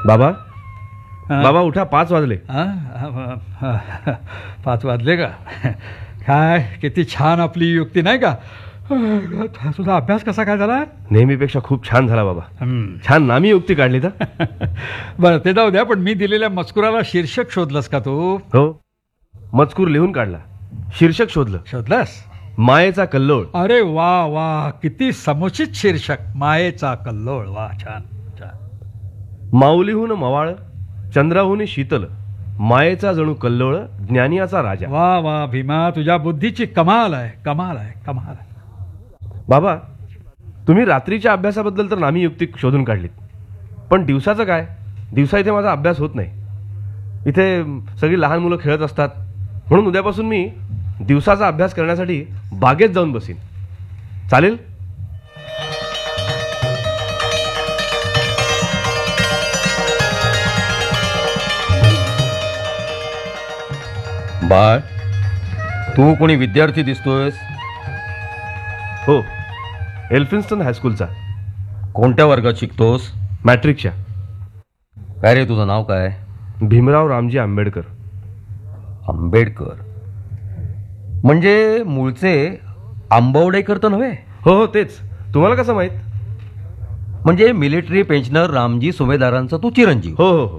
बाबा हा? बाबा उठा, 5 वाजले. 5 वाजले का? काय किती छान आपली युक्ती नाही का? तुझा अभ्यास कसा काय झाला? नेहमीपेक्षा खूप छान झाला बाबा. छान नामी युक्ती काढली तर. बरं ते जाऊ द्या, पण मी दिलेल्या मजकुराला शीर्षक शोधलंस का तू? हो, मजकूर लिहून काढला, शीर्षक शोधलं. शोधलंस? मायेचा कल्लोळ. अरे वा वा, किती समुचित शीर्षक, मायेचा कल्लोळ. वा, छान छान. माऊलीहून मवाळ, चंद्राहून शीतल, मायेचा जणू कल्लोळ, ज्ञानियाचा राजा. वा वा भीमा, तुझ्या बुद्धीची कमाल आहे, कमाल आहे, कमाल आहे. बाबा, तुम्ही रात्रीच्या अभ्यासाबद्दल तर नामी युक्ती शोधून काढलीत, पण दिवसाचं काय? दिवसा इथे माझा अभ्यास होत नाही. इथे सगळी लहान मुलं खेळत असतात, म्हणून उद्यापासून मी दिवसाचा अभ्यास करण्यासाठी बागेत जाऊन बसीन. चालेल? बाळ, तू कोणी विद्यार्थी दिसतोयस? हो, एल्फिन्स्टन हायस्कूलचा. कोणत्या वर्गात शिकतोस? मॅट्रिकच्या. काय रे, तुझं नाव काय? भीमराव रामजी आंबेडकर. आंबेडकर म्हणजे मूळचे आंबवडेकर तर नव्हे? हो हो, तेच. तुम्हाला कसं माहीत? म्हणजे मिलिटरी पेन्शनर रामजी सुभेदारांचा तू चिरंजीव? हो हो हो.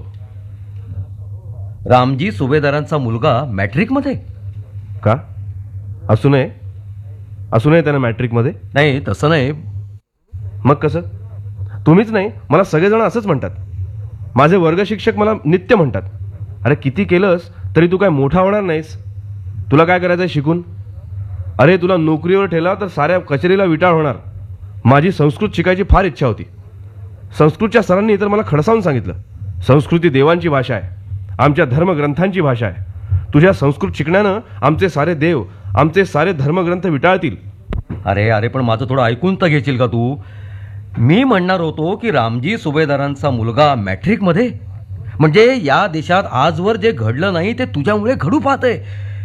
रामजी सुभेदारांचा मुलगा मॅट्रिकमध्ये? का? असू नये, असू नये त्यानं मॅट्रिकमध्ये? नाही, तसं नाही. मग कसं? तुम्हीच नाही, मला सगळेजण असंच म्हणतात. माझे वर्ग शिक्षक मला नित्य म्हणतात, अरे किती केलंस तरी तू काय मोठा होणार नाहीस, तुला काय करायचं आहे शिकून? अरे तुला नोकरीवर ठेला तर साऱ्या कचेरीला विटाळ होणार. माझी संस्कृत शिकायची फार इच्छा होती. संस्कृतच्या सरांनी तर मला खडसावून सांगितलं, संस्कृती देवांची भाषा आहे, आमच्या धर्मग्रंथांची भाषा आहे. तुझ्या संस्कृत शिकण्यानं आमचे सारे देव, आमचे सारे धर्मग्रंथ विटाळतील. अरे अरे, पण माझं थोडं ऐकून तर घेशील का तू? मी म्हणणार होतो की रामजी सुभेदारांचा मुलगा मॅट्रिकमध्ये, म्हणजे या देशात आजवर जे घडलं नाही ते तुझ्यामुळे घडू पाहतंय.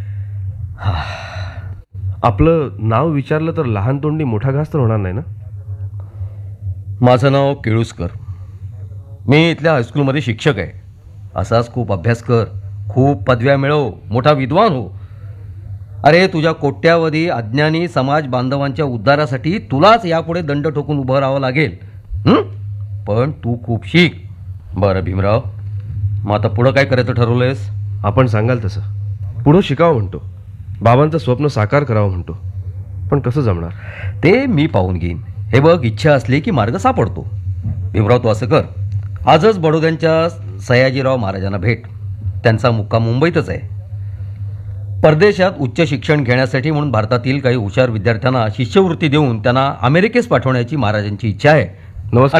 आपलं नाव विचारलं तर लहान तोंडी मोठा घास तर होणार नाही ना? माझं नाव केळुसकर. मी इथल्या हायस्कूलमध्ये शिक्षक आहे. असाच खूप अभ्यास कर, खूप पदव्या मिळव, मोठा विद्वान हो. अरे तुझ्या कोट्यावधी अज्ञानी समाज बांधवांच्या उद्धारासाठी तुलाच यापुढे दंड ठोकून उभं राहावं लागेल. पण तू खूप शिक. बरं भीमराव, मग आता पुढं काय करायचं ठरवलंयस? आपण सांगाल तसं. पुढं शिकावं म्हणतो, बाबांचं स्वप्न साकार करावं म्हणतो, पण कसं जमणार ते मी पाहून घेईन. हे बघ, इच्छा असली की मार्ग सापडतो. भीमराव, तू असं कर, आजच बडोद्यांच्या सयाजीराव महाराजांना भेट. त्यांचा मुक्काम मुंबईतच आहे. परदेशात उच्च शिक्षण घेण्यासाठी म्हणून भारतातील काही हुशार विद्यार्थ्यांना शिष्यवृत्ती देऊन त्यांना अमेरिकेस पाठवण्याची महाराजांची इच्छा आहे. नमस्कार.